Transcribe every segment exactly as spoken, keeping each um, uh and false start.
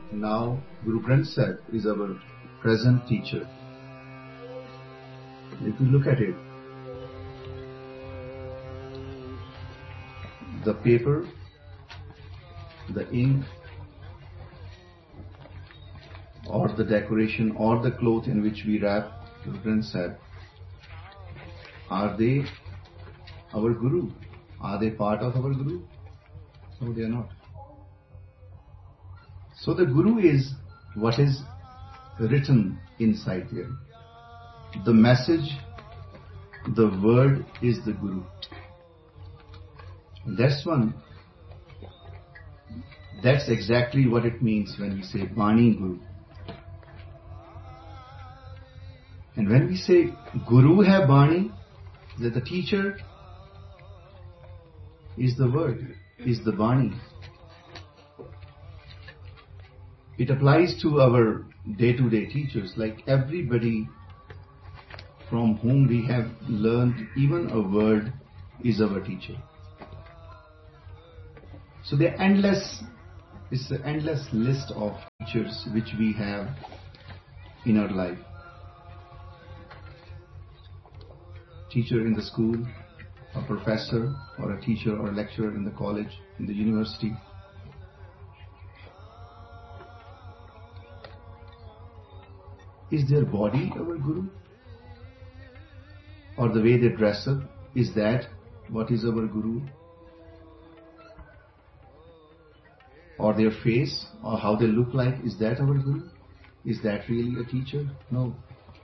Now, Guru Granth Sahib is our present teacher. If you look at it, the paper, the ink, or the decoration, or the cloth in which we wrap Guru Granth Sahib, are they our Guru? Are they part of our Guru? No, they are not. So the Guru is what is written inside there. The message, the word is the Guru. That's one. That's exactly what it means when we say Bani Guru. And when we say Guru hai Bani, that the teacher is the word, is the Bani. It applies to our day-to-day teachers, like everybody from whom we have learned even a word is our teacher. So the endless, it's an endless list of teachers which we have in our life. Teacher in the school, a professor, or a teacher or a lecturer in the college, in the university. Is their body our Guru? Or the way they dress up, is that what is our Guru? Or their face, or how they look like, is that our Guru? Is that really a teacher? No.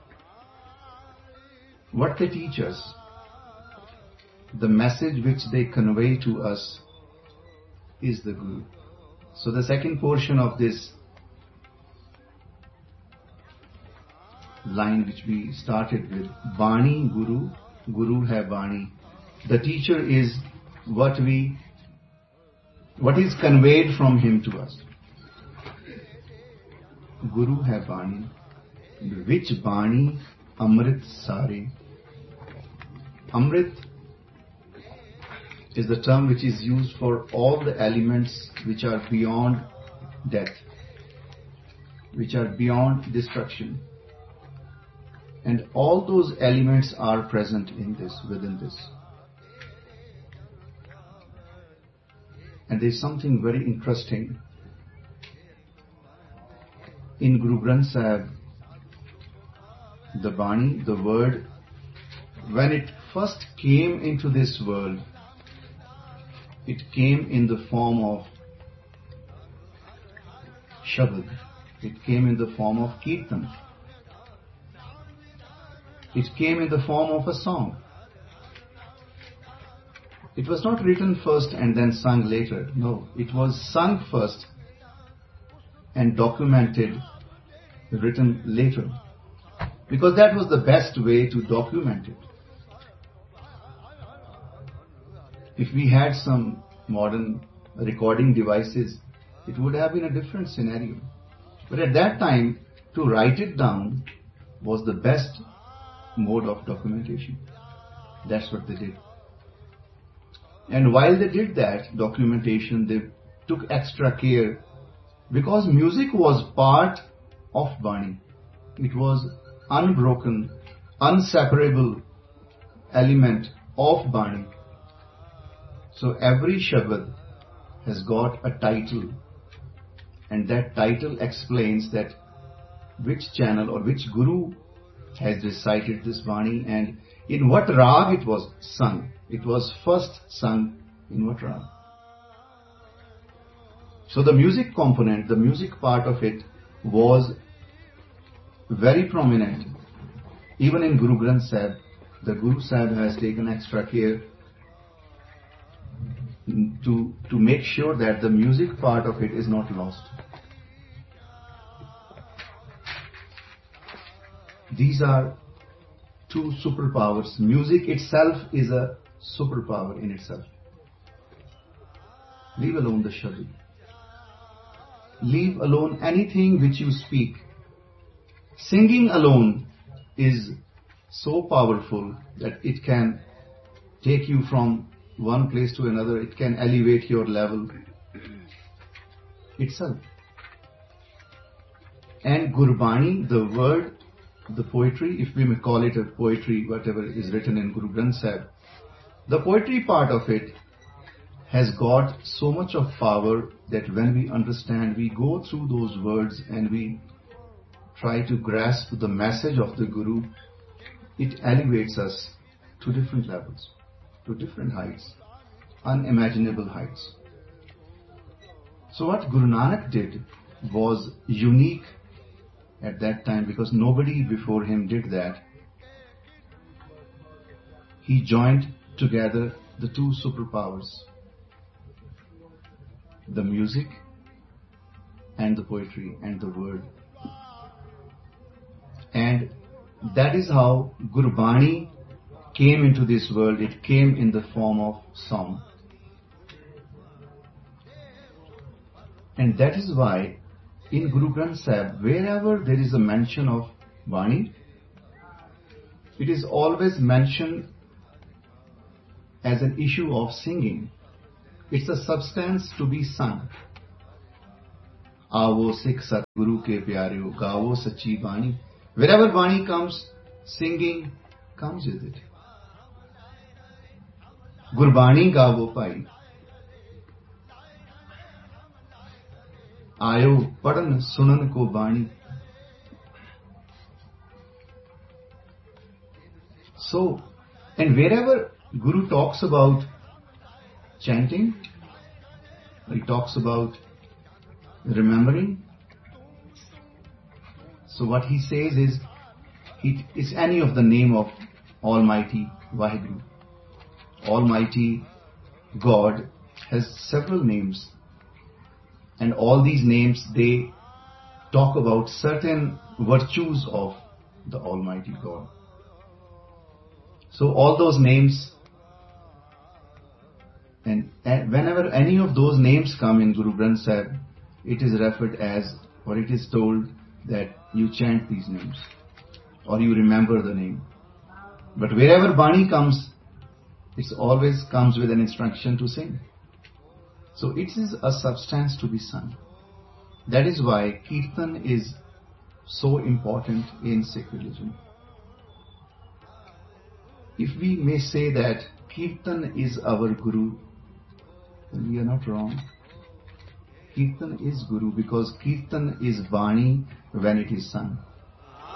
What they teach us, the message which they convey to us, is the Guru. So the second portion of this line which we started with, Bani Guru, Guru hai Bani. The teacher is what we, what is conveyed from him to us. Guru hai Bani, which Bani Amrit Sare. Amrit is the term which is used for all the elements which are beyond death, which are beyond destruction. And all those elements are present in this, within this. And there is something very interesting. In Guru Granth Sahib, the Bani, the word, when it first came into this world, it came in the form of Shabad. It came in the form of Kirtan. It came in the form of a song. It was not written first and then sung later. No, it was sung first and documented, written later. Because that was the best way to document it. If we had some modern recording devices, it would have been a different scenario. But at that time, to write it down was the best mode of documentation. That's what they did. And while they did that documentation, they took extra care because music was part of Bani. It was unbroken, inseparable element of Bani. So every Shabad has got a title, and that title explains that which channel or which Guru has recited this Bani and in what rag it was sung. It was first sung in what rag. So the music component, the music part of it was very prominent. Even in Guru Granth Sahib, the Guru Sahib has taken extra care to, to make sure that the music part of it is not lost. These are two superpowers. Music itself is a superpower in itself. Leave alone the Shabad. Leave alone anything which you speak. Singing alone is so powerful that it can take you from one place to another. It can elevate your level itself. And Gurbani, the word, the poetry, if we may call it a poetry, whatever is written in Guru Granth Sahib, the poetry part of it has got so much of power that when we understand, we go through those words and we try to grasp the message of the Guru, it elevates us to different levels, to different heights, unimaginable heights. So what Guru Nanak did was unique at that time because nobody before him did that. He joined together the two superpowers, the music and the poetry and the word. And that is how Gurbani came into this world. It came in the form of song. And that is why in Guru Granth Sahib, wherever there is a mention of Vani, it is always mentioned as an issue of singing. It's a substance to be sung. Aavo Sikh Sat Guru ke pyareo, gaavo sachi Vani. Wherever Vani comes, singing comes with it. Gurbani gaavo pai. Ayo padan sunan ko Vani. So, and wherever Guru talks about chanting, he talks about remembering. So what he says is, it is any of the name of Almighty Vaheguru. Almighty God has several names. And all these names, they talk about certain virtues of the Almighty God. So all those names, and whenever any of those names come in Guru Granth Sahib, it is referred as, or it is told that you chant these names, or you remember the name. But wherever Bani comes, it always comes with an instruction to sing. So it is a substance to be sung. That is why Kirtan is so important in Sikh religion. If we may say that Kirtan is our Guru, then we are not wrong. Kirtan is Guru because Kirtan is Vani when it is sung.